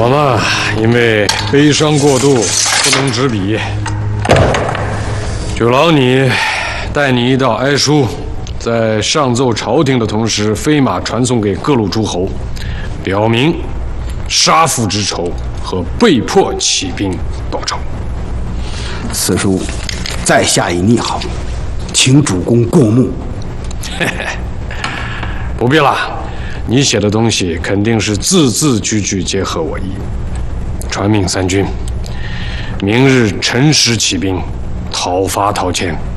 我嘛，因为悲伤过度，不能执笔，就劳你带你一道哀书，在上奏朝廷的同时，飞马传送给各路诸侯，表明杀父之仇和被迫起兵报仇。 此书在下已拟好，请主公过目。 不必了，你写的东西肯定是字字句句皆合我意。传命三军，明日辰时起兵，讨伐陶谦。